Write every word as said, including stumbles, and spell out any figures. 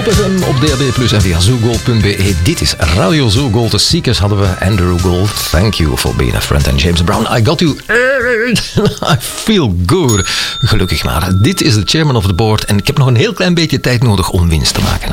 op F M, op D A B plus, en via zoogold punt b e. Dit is Radio Zoogold. De Seekers hadden we Andrew Gold. Thank you for being a friend. En James Brown, I got you. I feel good. Gelukkig maar. Dit is de chairman of the board. En ik heb nog een heel klein beetje tijd nodig om winst te maken.